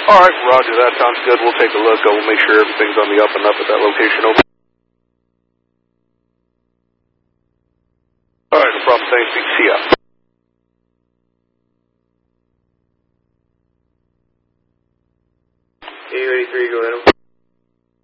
All right, roger, that sounds good. We'll take a look. We'll make sure everything's on the up and up at that location. Over. All right, no problem. Thanks. See ya. 83, go ahead.